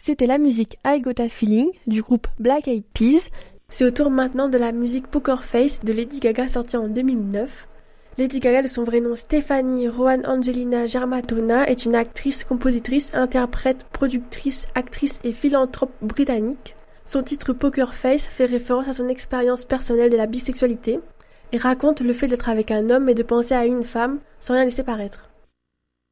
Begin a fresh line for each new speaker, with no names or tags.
C'était la musique I Got a Feeling du groupe Black Eyed Peas. C'est au tour maintenant de la musique Poker Face de Lady Gaga sortie en 2009. Lady Gaga, de son vrai nom Stephanie Rowan Angelina Germatona, est une actrice, compositrice, interprète, productrice, actrice et philanthrope britannique. Son titre Poker Face fait référence à son expérience personnelle de la bisexualité et raconte le fait d'être avec un homme et de penser à une femme sans rien laisser paraître.